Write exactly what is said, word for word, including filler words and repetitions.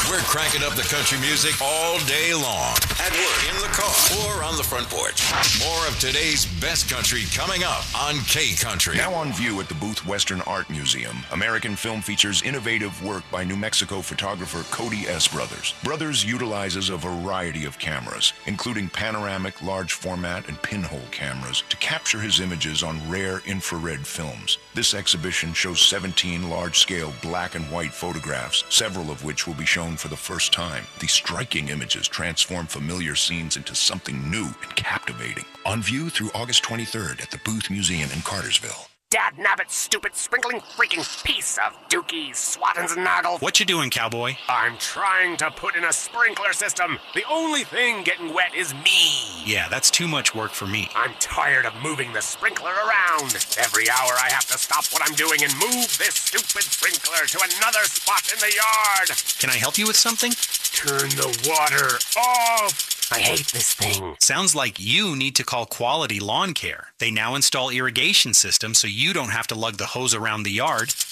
We're cranking up the country music all day long. At work, in the car, or on the front porch. More of today's best country coming up on K-Country. Now on view at the Booth Western Art Museum, American Film features innovative work by New Mexico photographer Cody S. Brothers. Brothers utilizes a variety of cameras, including panoramic, large format, and pinhole cameras, to capture his images on rare infrared films. This exhibition shows seventeen large-scale black and white photographs, several of which will be shown for the first time. These striking images transform familiar scenes into something new and captivating. On view through August twenty-third at the Booth Museum in Cartersville. Dad nabbit, stupid, sprinkling, freaking piece of dookie, swattens noggle. What you doing, cowboy? I'm trying to put in a sprinkler system. The only thing getting wet is me. Yeah, that's too much work for me. I'm tired of moving the sprinkler around. Every hour I have to stop what I'm doing and move this stupid sprinkler to another spot in the yard. Can I help you with something? Turn the water off. I hate this thing. Sounds like you need to call Quality Lawn Care. They now install irrigation systems so you don't have to lug the hose around the yard.